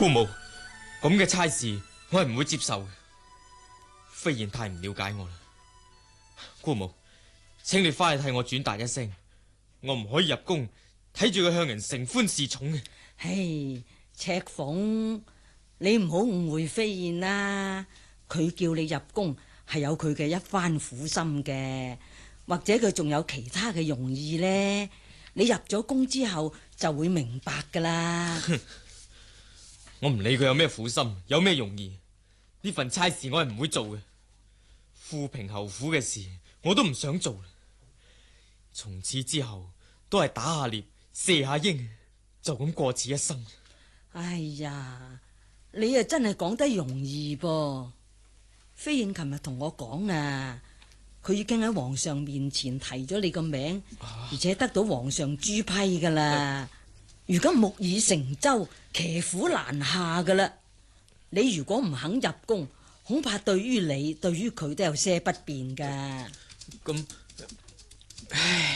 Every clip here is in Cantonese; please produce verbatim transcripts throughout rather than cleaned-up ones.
姑母，咁嘅差事我係唔會接受嘅。飛燕太唔了解我啦。姑母，請你翻去替我轉達一聲，我唔可以入宮睇住佢向人承歡侍寵嘅。 唉，赤鳳，你唔好誤會飛燕啦，佢叫你入宮係有佢嘅一番苦心嘅，或者佢仲有其他嘅用意呢。你入咗宮之後就會明白噶啦。 我唔理佢有咩苦心，有咩用意，呢份差事我係唔會做嘅。富平侯府嘅事我都唔想做啦。從此之後都係打下獵，射下鷹，就咁過此一生。 哎呀，你啊真係講得容易噃。飛燕琴日同我講啊，佢已經喺皇上面前提咗你個名，啊、而且得到皇上朱批噶啦。如今木已成舟，騎虎難下噶啦。你如果唔肯入宮，恐怕對於你，對於佢都有些不便噶。 咁，唉，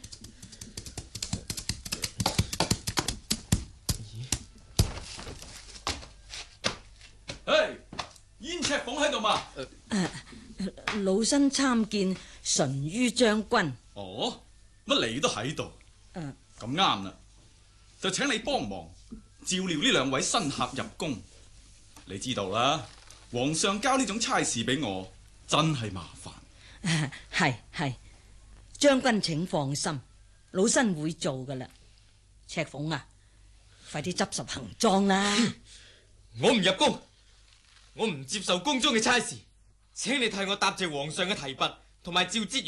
唉，燕赤鳳喺度嘛？ 啊、老身參見淳于將軍。 哦，乜你都喺度？ 嗯， 咁啱啦，就請你幫忙照料呢兩位新客入宮。你知道啦，皇上交呢種差事俾我，真係麻煩。 係係，將軍請放心，老身會做噶啦。赤鳳啊，快啲執拾行裝啦！ 我唔入宮，我唔接受宮中嘅差事，請你替我答謝皇上嘅提拔，同埋趙節